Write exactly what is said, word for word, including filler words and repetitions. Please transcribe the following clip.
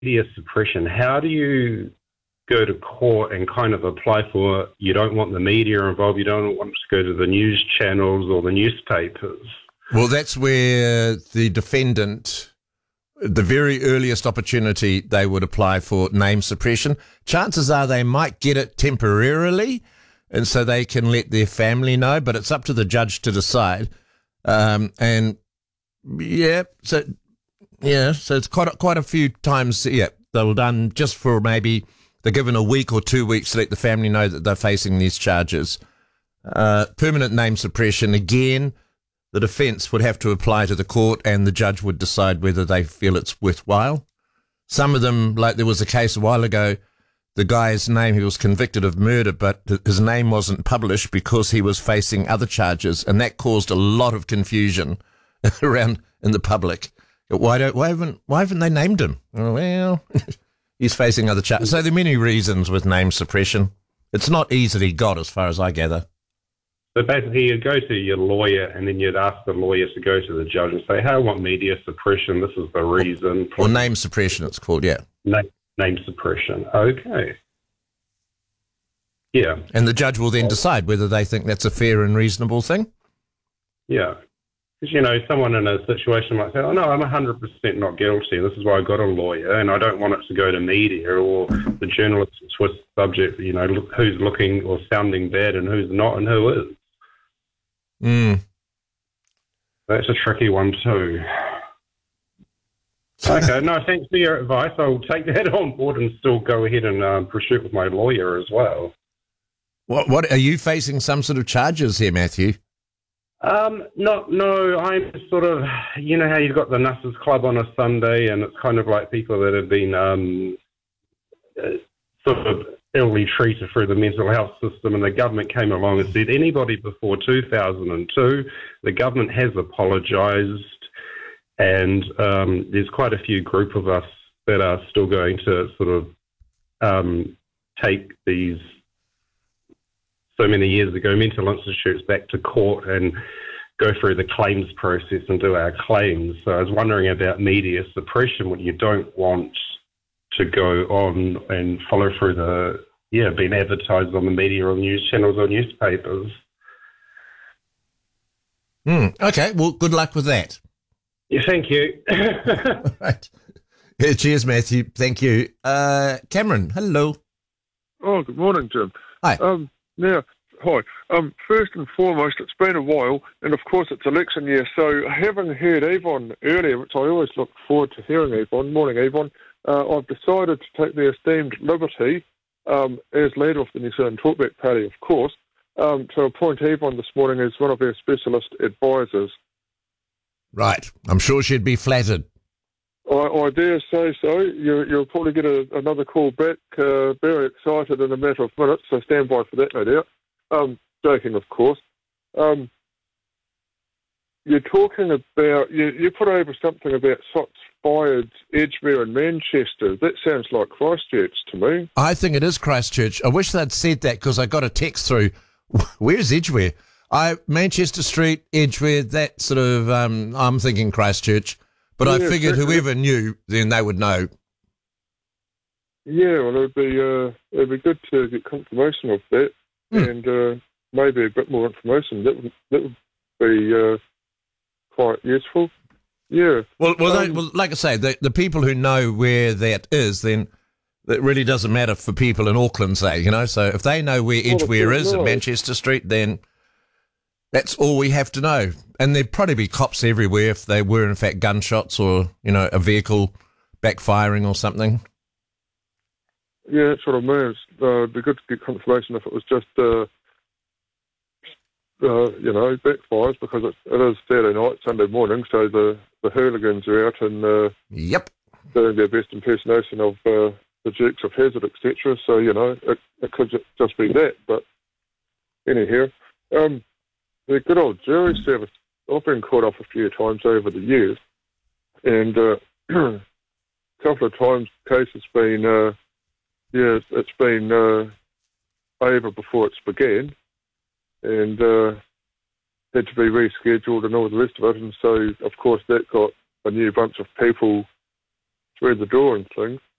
media suppression, how do you go to court and kind of apply for, you don't want the media involved, you don't want to go to the news channels or the newspapers? Well, that's where the defendant, the very earliest opportunity, they would apply for name suppression. Chances are they might get it temporarily, and so they can let their family know, but it's up to the judge to decide. Um, and yeah, so yeah, so it's quite a, quite a few times. Yeah, they'll done just for maybe they're given a week or two weeks to let the family know that they're facing these charges. Uh, permanent name suppression again. The defence would have to apply to the court and the judge would decide whether they feel it's worthwhile. Some of them, like there was a case a while ago, the guy's name, he was convicted of murder, but his name wasn't published because he was facing other charges, and that caused a lot of confusion around in the public. Why don't, why haven't, why haven't they named him? Oh, well, he's facing other charges. So there are many reasons with name suppression. It's not easily got as far as I gather. So basically, you'd go to your lawyer and then you'd ask the lawyer to go to the judge and say, hey, I want media suppression. This is the reason. Or name suppression, it's called, yeah. Name, name suppression. Okay. Yeah. And the judge will then decide whether they think that's a fair and reasonable thing. Yeah. Because, you know, someone in a situation might say, oh, no, I'm one hundred percent not guilty. This is why I got a lawyer, and I don't want it to go to media or the journalists twist the subject, you know, look, who's looking or sounding bad and who's not and who is. Mm. That's a tricky one too. Okay, no, thanks for your advice. I'll take that on board and still go ahead and um, pursue it with my lawyer as well. What? What are you facing? Some sort of charges here, Matthew? Um, no, no. I'm sort of, you know how you've got the Nutters Club on a Sunday, and it's kind of like people that have been um, uh, sort of illy treated through the mental health system, and the government came along and said anybody before two thousand two, the government has apologised, and um, there's quite a few group of us that are still going to sort of um, take these so many years ago mental institutes back to court and go through the claims process and do our claims. So I was wondering about media suppression when you don't want to go on and follow through the, yeah, being advertised on the media or news channels or newspapers. Mm, okay, well, good luck with that. Yeah, thank you. Right. Yeah, cheers, Matthew. Thank you. Uh, Cameron, hello. Oh, good morning, Jim. Hi. Um, now, hi. Um, first and foremost, it's been a while, and of course it's election year, so having heard Avon earlier, which I always look forward to hearing Avon, morning Avon, Uh, I've decided to take the esteemed liberty, um, as leader of the New Zealand Talkback Party, of course, um, to appoint Avon this morning as one of our specialist advisors. Right. I'm sure she'd be flattered. I, I dare say so. You, you'll probably get a, another call back. Uh, very excited in a matter of minutes, so stand by for that, no doubt. Um, joking, of course. Um, you're talking about, you, you put over something about shots fired Edgware and Manchester. That sounds like Christchurch to me. I think it is Christchurch. I wish they'd said that because I got a text through. Where's Edgware? I Manchester Street, Edgware, that sort of, um, I'm thinking Christchurch. But yeah, I figured exactly. Whoever knew, then they would know. Yeah, well, it'd be, uh, it'd be good to get confirmation of that mm. and uh, maybe a bit more information. That would, that would be uh, quite useful. Yeah. Well, well, um, they, well, like I say, the, the people who know where that is, then it really doesn't matter for people in Auckland, say, you know. So if they know where Edgware well, is at Manchester Street, then that's all we have to know. And there'd probably be cops everywhere if they were, in fact, gunshots or, you know, a vehicle backfiring or something. Yeah, that's what I mean. Uh, it'd be good to get confirmation if it was just, uh, uh, you know, backfires, because it, it is Saturday night, Sunday morning, so the, the hooligans are out and uh, yep, doing their best impersonation of uh, the Dukes of Hazzard, et cetera. So, you know, it, it could just be that. But anyhow, um, the good old jury service, I've been caught up a few times over the years, and uh, a couple of times the case has been, uh, yeah, it's been uh, over before it's began, and uh, had to be rescheduled and all the rest of it. And so, of course, that got a new bunch of people through the door and things.